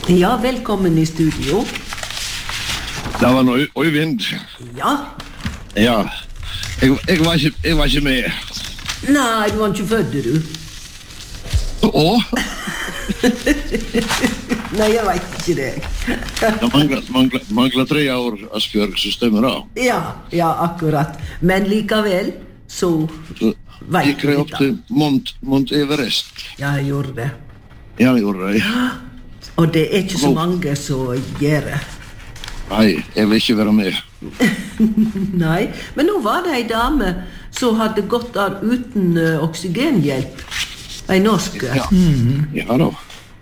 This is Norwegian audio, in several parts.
Ja, velkommen i studio. Det var noe Øyvind. Ja. Ja, jeg var ikke med. Nei, du var ikke født, du. Åh? Nei, jeg vet ikke det. Det mangler 3 år, Asbjørg, så stemmer det. Ja, akkurat. Men likevel, så vet Gikk jeg opp til Mont Everest. Ja, jeg gjorde det. Ja, jeg gjorde det. Og det er ikke så mange som gjør det. Nei, jeg vil ikke være med. Nei, men nå var det en dame som hadde gått av uten oksygenhjelp. En norsk. Ja, ja da.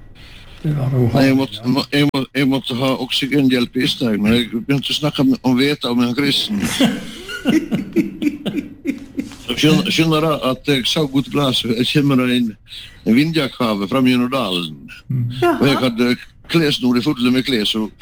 Jeg måtte ha oksygenhjelp i stedet, men jeg begynte å snakke om veta om en kristen. Skjønner jeg at jeg sa godt glas, jeg kommer en vindjakave frem gjennom dalen. Og jeg hadde klesnore fulle med kles, og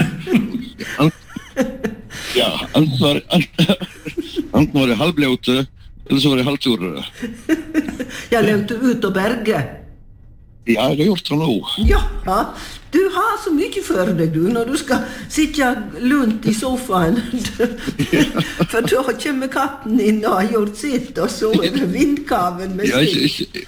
ja, enten var det halvbløte, eller så var det halvtore. Jeg levde ut og berge. Ja, jeg har gjort det nå. Ja, du har så mye for deg, du, når du skal sitte lunt i sofaen. For da kommer katten inn og har gjort sitt, og så er det vindkaven med sitt.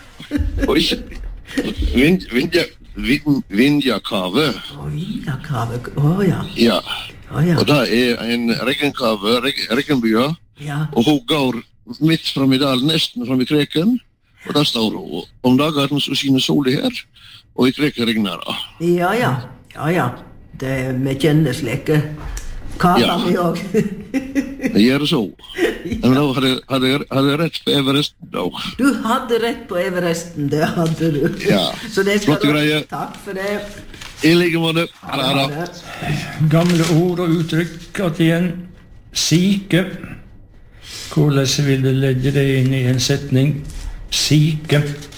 Vindjakave. Vindjakave, ja. Ja, og det er en regnkave, regnbya, og hun går midt frem i dalen, nesten frem i kreken, og der står hun. Om dagen så skinner solen her, og i kreken regner det. Ja. Det med kjennesleke. Kava vi også. Det gjør det så. Men da hadde jeg rett på Everesten da. Du hadde rett på Everesten, det hadde du. Ja, så det skal flotte greier. Takk for det. I like måte. Gamle ord og uttrykk at igjen. Syke. Hvordan vil du legge det inn i en setning? Syke.